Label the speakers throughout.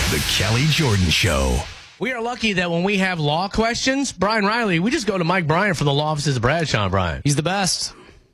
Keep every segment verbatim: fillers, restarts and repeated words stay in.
Speaker 1: The Kelly Jordan Show.
Speaker 2: We are lucky that when we have law questions, Brian Riley, we just go to Mike Bryan from the law offices of Bradshaw and Bryan.
Speaker 3: He's the best.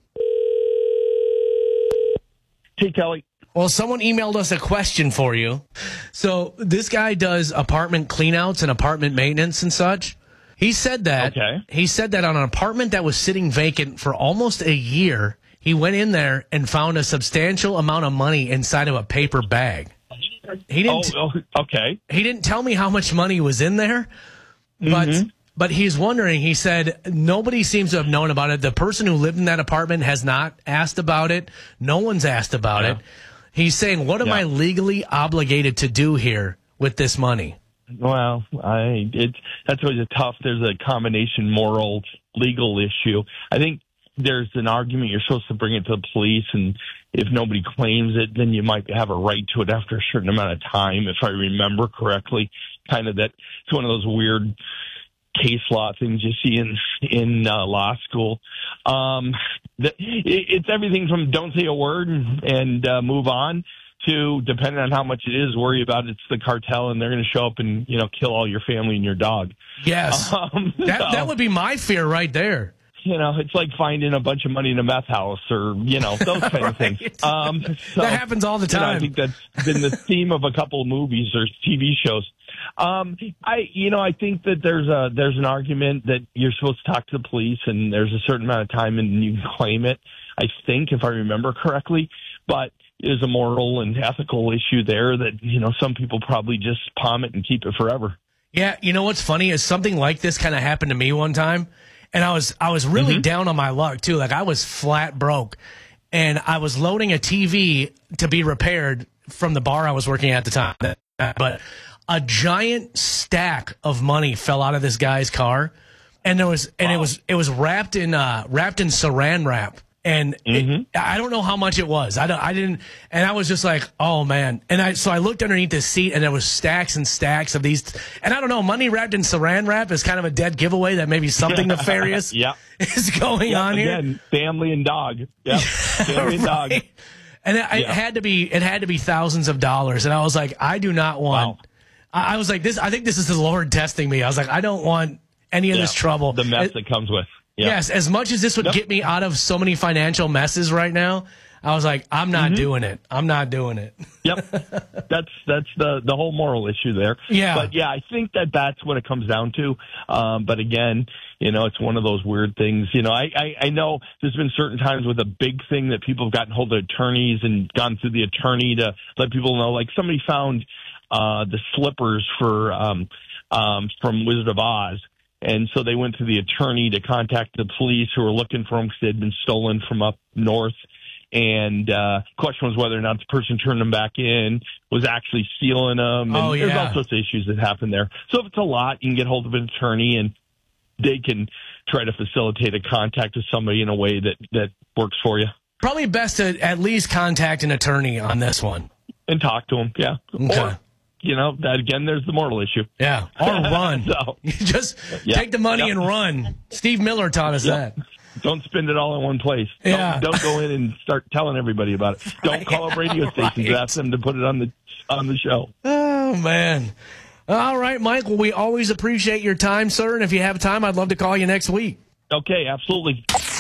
Speaker 4: Hey, Kelly.
Speaker 2: Well, someone emailed us a question for you. So this guy does apartment cleanouts and apartment maintenance and such. He said that.
Speaker 4: Okay.
Speaker 2: He said that on an apartment that was sitting vacant for almost a year, he went in there and found a substantial amount of money inside of a paper bag. He didn't.
Speaker 4: Oh, oh, okay.
Speaker 2: He didn't tell me how much money was in there, but
Speaker 4: Mm-hmm.
Speaker 2: but he's wondering. He said nobody seems to have known about it. The person who lived in that apartment has not asked about it. No one's asked about
Speaker 4: Yeah.
Speaker 2: it. He's saying, "What am
Speaker 4: Yeah.
Speaker 2: I legally obligated to do here with this money?"
Speaker 4: Well, I it's that's always a tough. There's a combination moral, legal issue. I think there's an argument you're supposed to bring it to the police, and if nobody claims it, then you might have a right to it after a certain amount of time, if I remember correctly. Kind of that. It's one of those weird case law things you see in in uh, law school. Um, the, it, it's everything from don't say a word and, and uh, move on to, depending on how much it is, worry about it's the cartel and they're going to show up and, you know, kill all your family and your dog.
Speaker 2: Yes,
Speaker 4: Um,
Speaker 2: that
Speaker 4: so,
Speaker 2: that would be my fear right there.
Speaker 4: you know, it's like finding a bunch of money in a meth house or, you know, those kind of things.
Speaker 2: Right.
Speaker 4: Um, so,
Speaker 2: That happens all the
Speaker 4: you know,
Speaker 2: time.
Speaker 4: I think that's been the theme of a couple of movies or T V shows. Um, I, you know, I think that there's a, there's an argument that you're supposed to talk to the police and there's a certain amount of time and you can claim it, I think, if I remember correctly, but there's a moral and ethical issue there that, you know, some people probably just palm it and keep it forever.
Speaker 2: Yeah, you know what's funny is something like this kind of happened to me one time, and I was I was really
Speaker 4: Mm-hmm.
Speaker 2: down on my luck too. Like I was flat broke, and I was loading a T V to be repaired from the bar I was working at the time. But a giant stack of money fell out of this guy's car, and there was and
Speaker 4: Wow.
Speaker 2: it was it was wrapped in uh, wrapped in Saran wrap. And it, I don't know how much it was. I don't. I didn't. And I was just like, oh man. And I so I looked underneath the seat, and there was stacks and stacks of these. And I don't know. Money wrapped in Saran wrap is kind of a dead giveaway that maybe something nefarious
Speaker 4: Yeah.
Speaker 2: is going
Speaker 4: Yeah,
Speaker 2: on here.
Speaker 4: again, family and dog. Yeah, family and dog.
Speaker 2: Right. And it, it
Speaker 4: Yeah.
Speaker 2: had to be. It had to be thousands of dollars. And I was like, I do not want.
Speaker 4: Wow.
Speaker 2: I, I was like, this. I think this is the Lord testing me. I was like, I don't want any of
Speaker 4: Yeah.
Speaker 2: this trouble.
Speaker 4: The mess
Speaker 2: It-
Speaker 4: that comes with. Yeah.
Speaker 2: Yes, as much as this would
Speaker 4: Yep.
Speaker 2: get me out of so many financial messes right now, I was like, I'm not
Speaker 4: Mm-hmm.
Speaker 2: doing it. I'm not doing it.
Speaker 4: Yep. That's that's the the whole moral issue there.
Speaker 2: Yeah.
Speaker 4: But yeah, I think that that's what it comes down to. Um, but again, you know, it's one of those weird things. You know, I, I I know there's been certain times with a big thing that people have gotten hold of attorneys and gone through the attorney to let people know. Like somebody found uh, the slippers for um, um, from Wizard of Oz. And so they went to the attorney to contact the police who were looking for them because they had been stolen from up north. And uh question was whether or not the person turned them back in was actually stealing them. And
Speaker 2: Oh,
Speaker 4: there's
Speaker 2: yeah.
Speaker 4: all sorts of issues that happen there. So if it's a lot, you can get hold of an attorney and they can try to facilitate a contact with somebody in a way that, that works for you.
Speaker 2: Probably best to at least contact an attorney on this one.
Speaker 4: And talk to them, yeah.
Speaker 2: Okay.
Speaker 4: Or, you know, that again, there's the moral issue.
Speaker 2: Yeah, or run.
Speaker 4: So-
Speaker 2: You just
Speaker 4: Yeah.
Speaker 2: take the money
Speaker 4: Yep.
Speaker 2: and run. Steve Miller taught us
Speaker 4: Yep.
Speaker 2: that.
Speaker 4: Don't spend it all in one place.
Speaker 2: Yeah.
Speaker 4: Don't, don't go in and start telling everybody about it. Don't call up radio stations and
Speaker 2: Right.
Speaker 4: ask them to put it on the on the show.
Speaker 2: Oh, man. All right, Mike. Well, we always appreciate your time, sir. And if you have time, I'd love to call you next week.
Speaker 4: Okay, absolutely.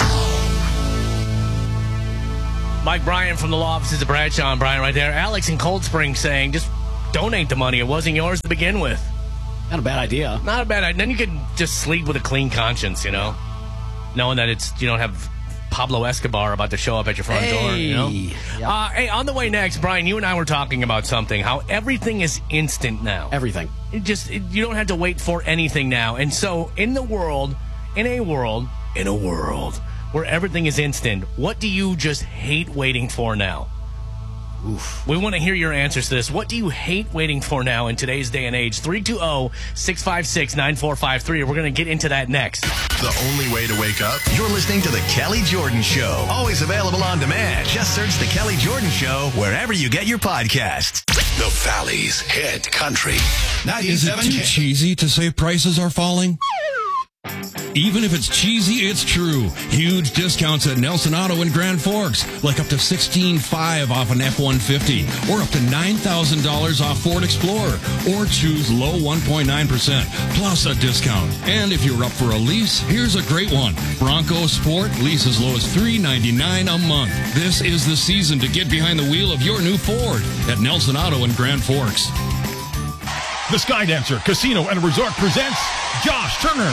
Speaker 2: Mike Bryan from the law offices of Bradshaw and Bryan right there. Alex in Cold Spring saying, just donate the money. It wasn't yours to begin with.
Speaker 3: Not a bad idea.
Speaker 2: Not a bad idea. Then you can just sleep with a clean conscience, you know, knowing that it's you don't have Pablo Escobar about to show up at your front door. You know.
Speaker 3: Yeah.
Speaker 2: Uh, hey, on the way next, Brian, you and I were talking about something. How everything is instant now.
Speaker 3: Everything.
Speaker 2: It just it, you don't have to wait for anything now. And so, in the world, in a world, in a world where everything is instant, what do you just hate waiting for now? Oof. We want to hear your answers to this. What do you hate waiting for now in today's day and age? three two zero, six five six, nine four five three. We're going to get into that next.
Speaker 1: The only way to wake up? You're listening to The Kelly Jordan Show. Always available on demand. Just search The Kelly Jordan Show wherever you get your podcasts. The Valley's Hit Country.
Speaker 5: Is it too cheesy to say prices are falling?
Speaker 3: Even if it's cheesy, it's true. Huge discounts at Nelson Auto in Grand Forks, like up to sixteen five off an F one fifty, or up to nine thousand dollars off Ford Explorer, or choose low one point nine percent, plus a discount. And if you're up for a lease, here's a great one. Bronco Sport, lease as low as three ninety-nine a month. This is the season to get behind the wheel of your new Ford at Nelson Auto in Grand Forks.
Speaker 5: The Skydancer Casino and Resort presents Josh Turner.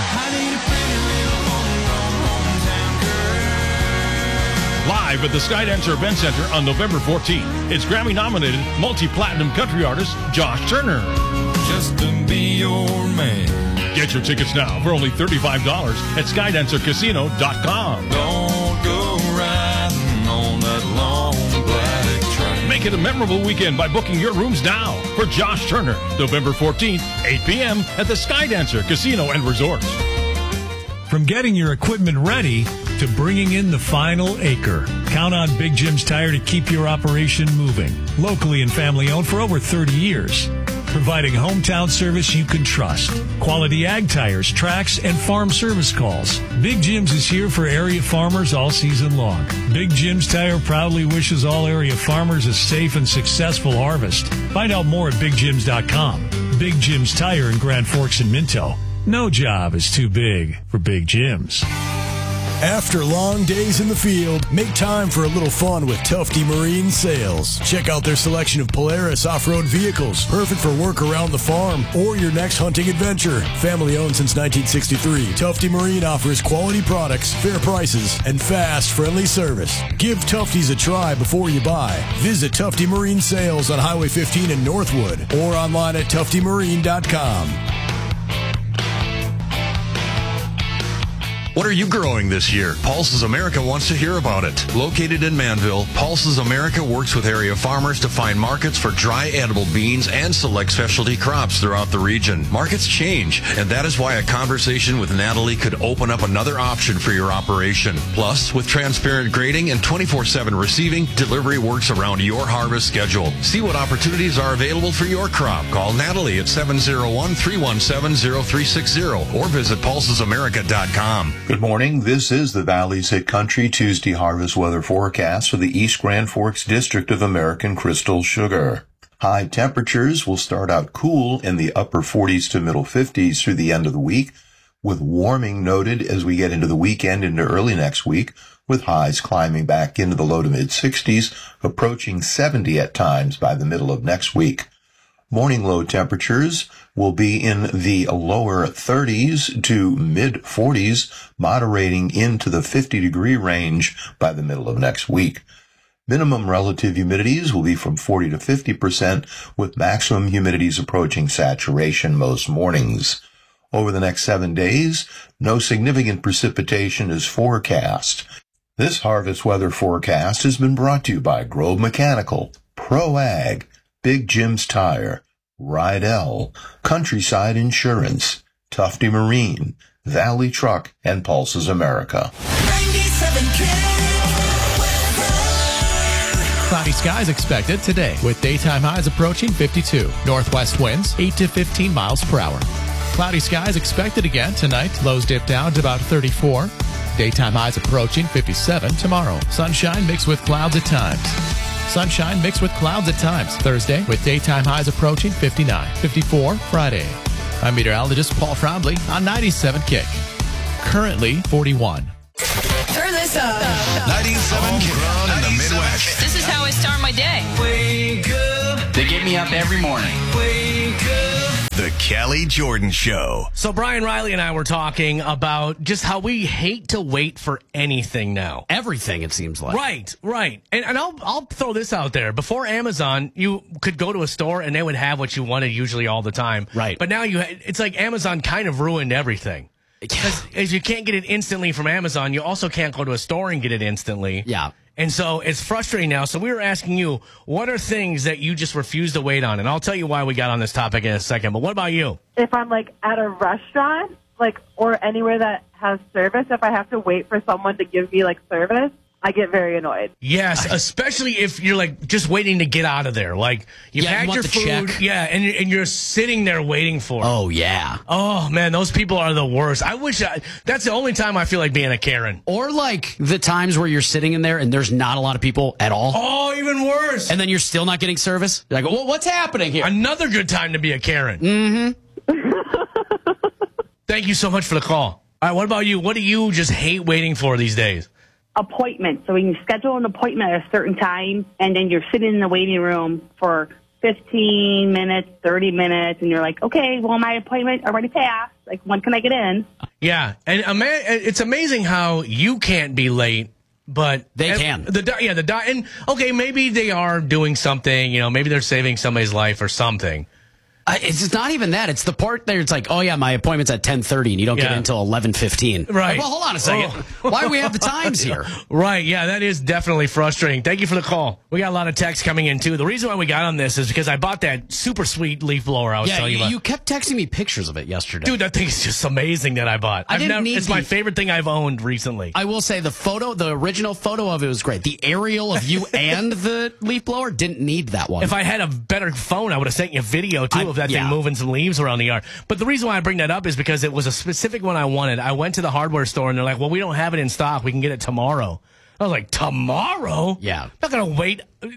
Speaker 5: Live at the Skydancer Event Center on November fourteenth. It's Grammy-nominated multi-platinum country artist Josh Turner.
Speaker 6: Just to be your man.
Speaker 5: Get your tickets now for only thirty-five dollars at skydancer casino dot com.
Speaker 6: Don't go riding on that long black train.
Speaker 5: Make it a memorable weekend by booking your rooms now for Josh Turner, November fourteenth, eight p.m. at the Skydancer Casino and Resort.
Speaker 7: From getting your equipment ready to bringing in the final acre, count on Big Jim's Tire to keep your operation moving. Locally and family owned for over thirty years. Providing hometown service you can trust. Quality ag tires, tracks, and farm service calls. Big Jim's is here for area farmers all season long. Big Jim's Tire proudly wishes all area farmers a safe and successful harvest. Find out more at big jims dot com. Big Jim's Tire in Grand Forks and Minto. No job is too big for Big Jim's.
Speaker 8: After long days in the field, make time for a little fun with Tufty Marine Sales. Check out their selection of Polaris off-road vehicles, perfect for work around the farm or your next hunting adventure. Family owned since nineteen sixty-three, Tufty Marine offers quality products, fair prices, and fast, friendly service. Give Tufty's a try before you buy. Visit Tufty Marine Sales on Highway fifteen in Northwood or online at tufty marine dot com.
Speaker 9: What are you growing this year? Pulses America wants to hear about it. Located in Manville, Pulses America works with area farmers to find markets for dry edible beans and select specialty crops throughout the region. Markets change, and that is why a conversation with Natalie could open up another option for your operation. Plus, with transparent grading and twenty-four seven receiving, delivery works around your harvest schedule. See what opportunities are available for your crop. Call Natalie at seven oh one, three one seven, oh three six oh or visit pulses america dot com.
Speaker 10: Good morning. This is the Valley's Hit Country Tuesday harvest weather forecast for the East Grand Forks District of American Crystal Sugar. High temperatures will start out cool in the upper forties to middle fifties through the end of the week, with warming noted as we get into the weekend into early next week, with highs climbing back into the low to mid sixties, approaching seventy at times by the middle of next week. Morning low temperatures will be in the lower thirties to mid forties, moderating into the fifty degree range by the middle of next week. Minimum relative humidities will be from forty to fifty percent, with maximum humidities approaching saturation most mornings. Over the next seven days, no significant precipitation is forecast. This harvest weather forecast has been brought to you by Grove Mechanical, Pro Ag, Big Jim's Tire, Rydell, Countryside Insurance, Tufty Marine, Valley Truck, and Pulses America.
Speaker 11: Cloudy skies expected today with daytime highs approaching fifty-two. Northwest winds eight to fifteen miles per hour. Cloudy skies expected again tonight. Lows dip down to about thirty-four. Daytime highs approaching fifty-seven tomorrow. Sunshine mixed with clouds at times. Sunshine mixed with clouds at times. Thursday with daytime highs approaching fifty-nine. fifty-four Friday. I'm meteorologist Paul Frombley on ninety-seven Kick. Currently forty-one.
Speaker 12: Turn this up.
Speaker 1: ninety-seven Kick in the Midwest.
Speaker 12: This is how I start my day.
Speaker 13: Wake up. They get me up every morning.
Speaker 1: Wake up. The Kelly Jordan Show.
Speaker 2: So Brian Riley and I were talking about just how we hate to wait for anything now.
Speaker 14: Everything, it seems like.
Speaker 2: Right, right. And, and I'll I'll throw this out there. Before Amazon, you could go to a store and they would have what you wanted usually all the time.
Speaker 14: Right.
Speaker 2: But now you it's like Amazon kind of ruined everything. Because as you can't get it instantly from Amazon, you also can't go to a store and get it instantly.
Speaker 14: Yeah.
Speaker 2: And so it's frustrating now. So we were asking you, what are things that you just refuse to wait on? And I'll tell you why we got on this topic in a second. But what about you?
Speaker 15: If I'm like at a restaurant, like, or anywhere that has service, if I have to wait for someone to give me like service,
Speaker 14: I get very annoyed.
Speaker 2: Yes, especially if you're like just waiting to get out of there. Like you've
Speaker 15: Yeah, you
Speaker 2: had
Speaker 15: want
Speaker 2: your
Speaker 15: the
Speaker 2: food,
Speaker 15: check.
Speaker 2: yeah, and and you're sitting there waiting for it.
Speaker 15: Oh, yeah.
Speaker 2: Oh man, those people are the worst. I wish I, that's the only time I feel like being a Karen.
Speaker 15: Or like the times where you're sitting in there and there's not a lot of people at all.
Speaker 2: Oh, even worse.
Speaker 15: And then you're still not getting service. You're like, well, what's happening here?
Speaker 2: Another good time to be a Karen.
Speaker 15: Mm-hmm.
Speaker 2: Thank you so much for the call. All right, what about you? What do you just hate waiting for these days?
Speaker 14: Appointment. So when you schedule an appointment at a certain time, and then you're sitting in the waiting room for fifteen minutes, thirty minutes, and you're like, okay, well, my appointment already passed. Like, when can I get in?
Speaker 2: Yeah, and ama- it's amazing how you can't be late, but
Speaker 15: They
Speaker 2: and
Speaker 15: can.
Speaker 2: The do- yeah, the do- and okay, maybe they are doing something. You know, maybe they're saving somebody's life or something.
Speaker 15: Uh, it's not even that. It's the part there. It's like, oh, yeah, my appointment's at ten thirty, and you don't get
Speaker 2: Yeah.
Speaker 15: in until eleven fifteen.
Speaker 2: Right.
Speaker 15: Well, hold on a second.
Speaker 2: Oh.
Speaker 15: Why do we have the times here?
Speaker 2: Right, yeah, that is definitely frustrating. Thank you for the call. We got a lot of texts coming in, too. The reason why we got on this is because I bought that super sweet leaf blower I was
Speaker 15: Yeah,
Speaker 2: telling you
Speaker 15: you,
Speaker 2: about.
Speaker 15: you kept texting me pictures of it yesterday.
Speaker 2: Dude, that thing is just amazing that I bought.
Speaker 15: I
Speaker 2: I've
Speaker 15: didn't
Speaker 2: never,
Speaker 15: need
Speaker 2: it's my
Speaker 15: the-
Speaker 2: favorite thing I've owned recently.
Speaker 15: I will say the photo, the original photo of it was great. The aerial of you and the leaf blower didn't need that one.
Speaker 2: If I had a better phone, I would have sent you a video, too,
Speaker 15: I-
Speaker 2: of that
Speaker 15: yeah.
Speaker 2: thing moving some leaves around the yard. But the reason why I bring that up is because it was a specific one I wanted. I went to the hardware store, and they're like, well, we don't have it in stock. We can get it tomorrow. I was like, tomorrow?
Speaker 15: Yeah.
Speaker 2: I'm not going to wait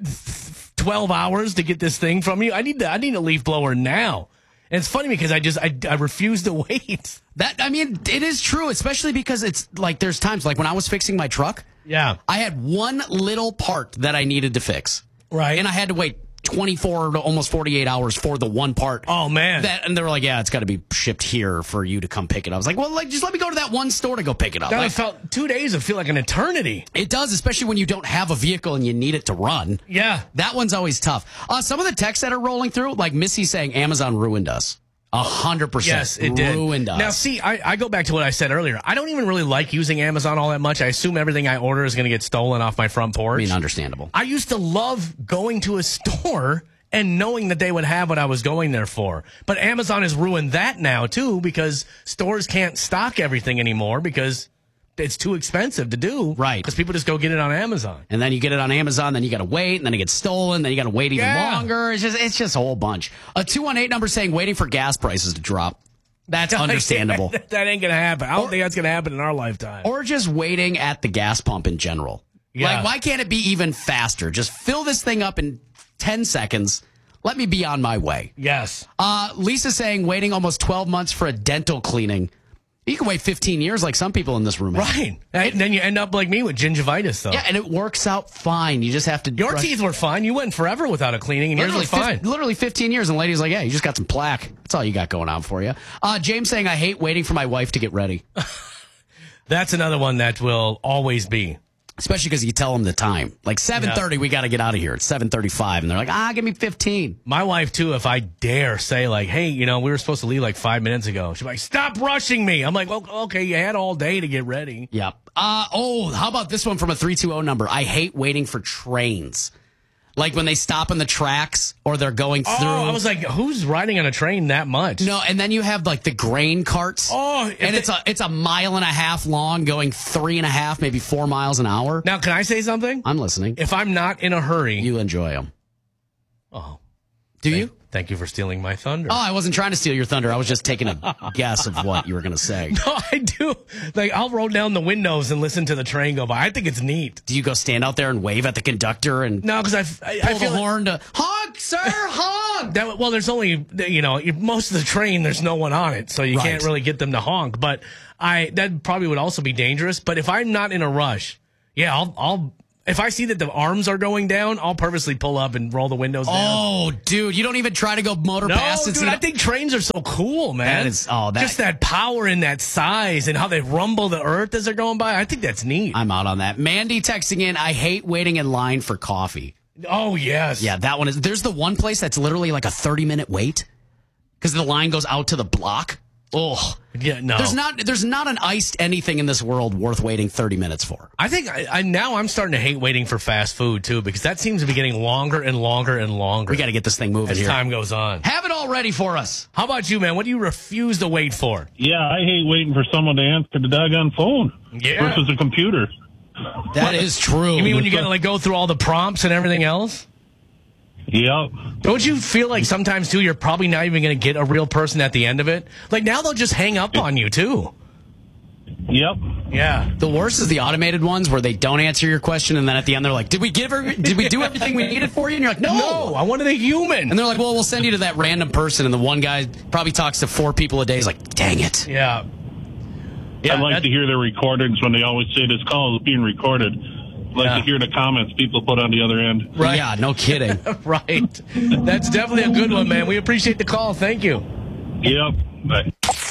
Speaker 2: twelve hours to get this thing from you. I need the, I need a leaf blower now. And it's funny because I just, I, I refuse to wait.
Speaker 15: That I mean, it is true, especially because it's like there's times like when I was fixing my truck.
Speaker 2: Yeah.
Speaker 15: I had one little part that I needed to fix.
Speaker 2: Right.
Speaker 15: And I had to wait twenty-four to almost forty-eight hours for the one part.
Speaker 2: Oh, man.
Speaker 15: That, and they were like, yeah, it's got to be shipped here for you to come pick it up. I was like, well, like, just let me go to that one store to go pick it up.
Speaker 2: That
Speaker 15: Like,
Speaker 2: felt, two days would feel like an eternity.
Speaker 15: it does, especially when you don't have a vehicle and you need it to run.
Speaker 2: Yeah.
Speaker 15: That one's always tough. Uh, some of the texts that are rolling through, like Missy saying Amazon ruined us. A hundred percent.
Speaker 2: Yes, it did.
Speaker 15: Ruined us.
Speaker 2: Now, see, I, I go back to what I said earlier. I don't even really like using Amazon all that much. I assume everything I order is going to get stolen off my front porch.
Speaker 15: I mean, understandable.
Speaker 2: I used to love going to a store and knowing that they would have what I was going there for. But Amazon has ruined that now, too, because stores can't stock everything anymore because it's too expensive to do.
Speaker 15: Right.
Speaker 2: Because people just go get it on Amazon.
Speaker 15: And then you get it on Amazon, then you got to wait, and then it gets stolen, then you got to wait even
Speaker 2: Yeah.
Speaker 15: longer. It's just it's just a whole bunch. A two one eight number saying waiting for gas prices to drop. That's understandable.
Speaker 2: that, that ain't going to happen. I don't think that's going to happen in our lifetime.
Speaker 15: Or just waiting at the gas pump in general.
Speaker 2: Yeah.
Speaker 15: Like, why can't it be even faster? Just fill this thing up in ten seconds. Let me be on my way.
Speaker 2: Yes.
Speaker 15: Uh, Lisa saying waiting almost twelve months for a dental cleaning. You can wait fifteen years like some people in this room have.
Speaker 2: Right. And then you end up like me with gingivitis, though.
Speaker 15: Yeah, and it works out fine. You just have to...
Speaker 2: Your
Speaker 15: brush-
Speaker 2: teeth were fine. You went forever without a cleaning, and yours
Speaker 15: Literally,
Speaker 2: was fine.
Speaker 15: fif- literally fifteen years, and the lady's like, yeah, you just got some plaque. That's all you got going on for you. Uh, James saying, I hate waiting for my wife to get ready.
Speaker 2: That's another one that will always be.
Speaker 15: Especially because you tell them the time. Like seven thirty,
Speaker 2: Yeah.
Speaker 15: we got to get out of here. It's seven thirty-five, and they're like, ah, give me fifteen.
Speaker 2: My wife, too, if I dare say, like, hey, you know, we were supposed to leave like five minutes ago. She's like, stop rushing me. I'm like, well, okay, you had all day to get ready.
Speaker 15: Yep. Uh, oh, how about this one from a three two zero number? I hate waiting for trains. Like when they stop on the tracks or they're going through.
Speaker 2: Oh, I was like, who's riding on a train that much?
Speaker 15: No, and then you have like the grain carts.
Speaker 2: Oh, if
Speaker 15: and
Speaker 2: they-
Speaker 15: it's a it's a mile and a half long, going three and a half, maybe four miles an hour.
Speaker 2: Now, can I say something?
Speaker 15: I'm listening.
Speaker 2: If I'm not in a hurry.
Speaker 15: You enjoy them.
Speaker 2: Oh.
Speaker 15: Do
Speaker 2: Thank-
Speaker 15: you?
Speaker 2: Thank you for stealing my thunder.
Speaker 15: Oh, I wasn't trying to steal your thunder. I was just taking a guess of what you were going to say.
Speaker 2: No, I do. Like, I'll roll down the windows and listen to the train go by. I think it's neat.
Speaker 15: Do you go stand out there and wave at the conductor and
Speaker 2: No, because I, I,
Speaker 15: pull
Speaker 2: I
Speaker 15: the
Speaker 2: feel like-
Speaker 15: horn to honk, sir, honk?
Speaker 2: That, well, there's only, you know, most of the train, there's no one on it, so you
Speaker 15: Right.
Speaker 2: can't really get them to honk. But I that probably would also be dangerous. But if I'm not in a rush, yeah, I'll, I'll if I see that the arms are going down, I'll purposely pull up and roll the windows down.
Speaker 15: Oh, dude, you don't even try to go motor
Speaker 2: No,
Speaker 15: past.
Speaker 2: dude,
Speaker 15: It's
Speaker 2: I
Speaker 15: not-
Speaker 2: think trains are so cool, man.
Speaker 15: That is- oh, that-
Speaker 2: just that power and that size and how they rumble the earth as they're going by. I think that's neat.
Speaker 15: I'm out on that. Mandy texting in, I hate waiting in line for coffee.
Speaker 2: Oh, yes.
Speaker 15: Yeah, that one is. There's the one place that's literally like a thirty minute wait because the line goes out to the block. Oh,
Speaker 2: Yeah, no.
Speaker 15: There's not there's not an iced anything in this world worth waiting thirty minutes for.
Speaker 2: I think I, I now I'm starting to hate waiting for fast food too because that seems to be getting longer and longer and longer.
Speaker 15: We got to get this thing moving
Speaker 2: as
Speaker 15: here.
Speaker 2: time goes on.
Speaker 15: Have it all ready for us.
Speaker 2: How about you, man? What do you refuse to wait for?
Speaker 5: Yeah, I hate waiting for someone to answer the doggone phone
Speaker 2: Yeah.
Speaker 5: versus a computer.
Speaker 15: That is true.
Speaker 2: You mean when you got to like go through all the prompts and everything else?
Speaker 16: Yep.
Speaker 2: Don't you feel like sometimes, too, you're probably not even going to get a real person at the end of it? Like, now they'll just hang up on you, too.
Speaker 16: Yep.
Speaker 2: Yeah.
Speaker 15: The worst is the automated ones where they don't answer your question, and then at the end they're like, did we give her, did we do everything we needed for you? And you're like, no.
Speaker 2: No, I wanted a human.
Speaker 15: And they're like, well, we'll send you to that random person, and the one guy probably talks to four people a day. He's like, dang it.
Speaker 2: Yeah. Yeah,
Speaker 16: I'd like
Speaker 2: that-
Speaker 16: to hear their recordings when they always say this call is being recorded. I'd like
Speaker 2: Yeah.
Speaker 16: to hear the comments people put on the other end.
Speaker 15: Right. Yeah, no kidding.
Speaker 2: Right. That's definitely a good one, man. We appreciate the call. Thank you.
Speaker 16: Yep. Bye.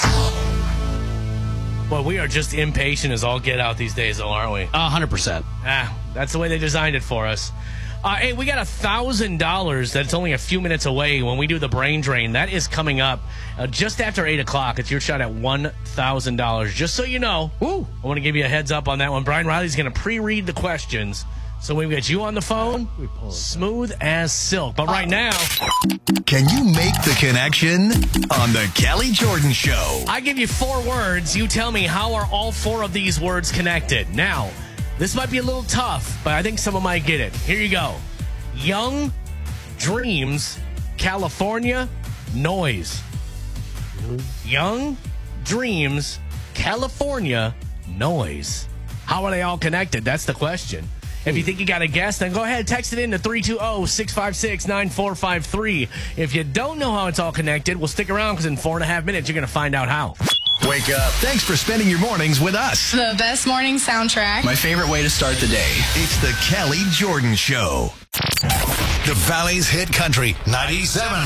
Speaker 2: Well, we are just impatient as all get out these days, though, aren't we?
Speaker 15: A hundred percent.
Speaker 2: Ah, that's the way they designed it for us. Uh, hey, we got a thousand dollars that's only a few minutes away when we do the brain drain. That is coming up uh, just after eight o'clock. It's your shot at one thousand dollars. Just so you know, Ooh. I want to give you a heads up on that one. Brian Riley's going to pre-read the questions. So we've got you on the phone, smooth as silk. But right now,
Speaker 1: can you make the connection on the Kelly Jordan Show?
Speaker 2: I give you four words. You tell me how are all four of these words connected. Now, this might be a little tough, but I think someone might get it. Here you go. Young, dreams, California, noise. Young, dreams, California, noise. How are they all connected? That's the question. If you think you got a guess, then go ahead, text it in to three two zero, six five six, nine four five three. If you don't know how it's all connected, well, stick around because in four and a half minutes, you're going to find out how.
Speaker 1: Wake up. Thanks for spending your mornings with us.
Speaker 12: The best morning soundtrack.
Speaker 1: My favorite way to start the day. It's the Kelly Jordan Show. The Valley's hit country, ninety-seven.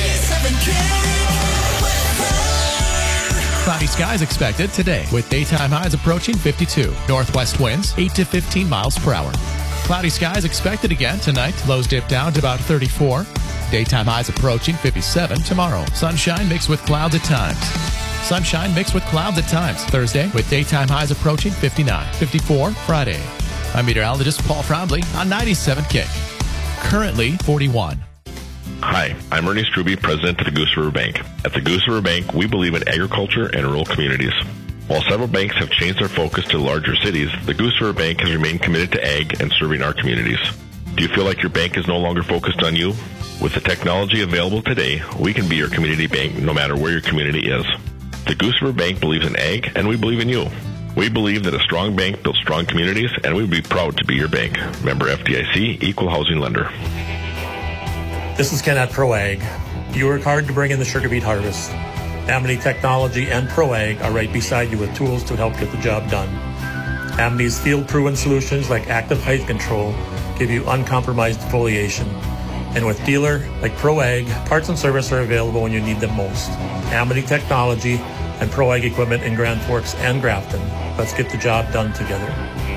Speaker 11: Cloudy skies expected today with daytime highs approaching fifty-two. Northwest winds eight to fifteen miles per hour. Cloudy skies expected again tonight. Lows dip down to about thirty-four. Daytime highs approaching fifty-seven tomorrow. Sunshine mixed with clouds at times. Sunshine mixed with clouds at times. Thursday with daytime highs approaching fifty-nine. fifty-four Friday. I'm meteorologist Paul Frombly on ninety-seven Kick. Currently forty-one.
Speaker 17: Hi, I'm Ernest Truby, president of the Goose River Bank. At the Goose River Bank, we believe in agriculture and rural communities. While several banks have changed their focus to larger cities, the Goose River Bank has remained committed to ag and serving our communities. Do you feel like your bank is no longer focused on you? With the technology available today, we can be your community bank no matter where your community is. The Goose River Bank believes in ag, and we believe in you. We believe that a strong bank builds strong communities, and we would be proud to be your bank. Member F D I C, Equal Housing Lender.
Speaker 18: This is Ken at ProAg. You work hard to bring in the sugar beet harvest. Amity Technology and ProAg are right beside you with tools to help get the job done. Amity's field-proven solutions like active height control give you uncompromised foliation. And with dealer like ProAg, parts and service are available when you need them most. Amity Technology and ProAg equipment in Grand Forks and Grafton. Let's get the job done together.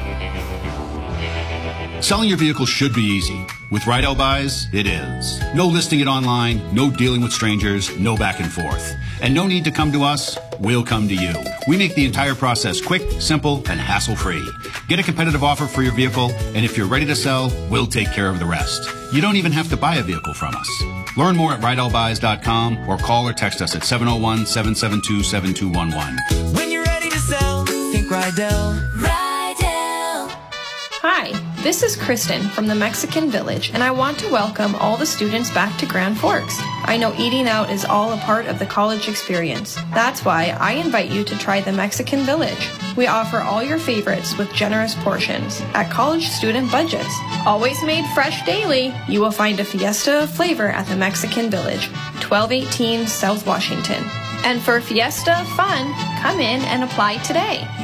Speaker 19: Selling your vehicle should be easy. With Rydell Buys, it is. No listing it online, no dealing with strangers, no back and forth. And no need to come to us, we'll come to you. We make the entire process quick, simple, and hassle-free. Get a competitive offer for your vehicle, and if you're ready to sell, we'll take care of the rest. You don't even have to buy a vehicle from us. Learn more at rydell buys dot com or call or text us at seven oh one, seven seven two, seven two one one.
Speaker 20: When you're ready to sell, think Rydell. Rydell.
Speaker 21: Hi, this is Kristen from the Mexican Village, and I want to welcome all the students back to Grand Forks. I know eating out is all a part of the college experience. That's why I invite you to try the Mexican Village. We offer all your favorites with generous portions at college student budgets. Always made fresh daily, you will find a fiesta of flavor at the Mexican Village, twelve eighteen South Washington. And for fiesta fun, come in and apply today.